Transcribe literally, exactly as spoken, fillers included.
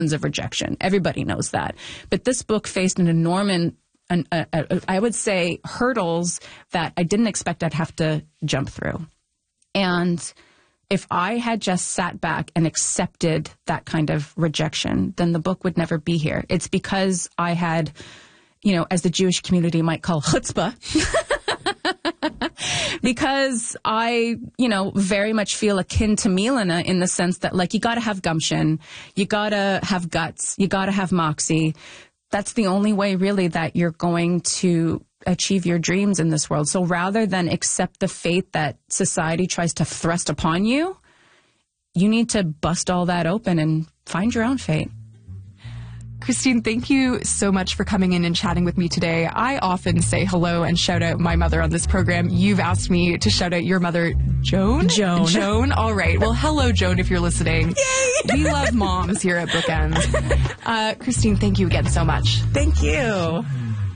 of rejection. Everybody knows that. But this book faced an enormous, an, a, a, I would say, hurdles that I didn't expect I'd have to jump through. And if I had just sat back and accepted that kind of rejection, then the book would never be here. It's because I had, you know, as the Jewish community might call chutzpah, because I, you know, very much feel akin to Milena in the sense that, like, you got to have gumption, you got to have guts, you got to have moxie. That's the only way, really, that you're going to achieve your dreams in this world. So rather than accept the fate that society tries to thrust upon you, you need to bust all that open and find your own fate. Christine, thank you so much for coming in and chatting with me today. I often say hello and shout out my mother on this program. You've asked me to shout out your mother, Joan? Joan. Joan? All right. Well, hello, Joan, if you're listening. Yay! We love moms here at Bookends. Uh, Christine, thank you again so much. Thank you.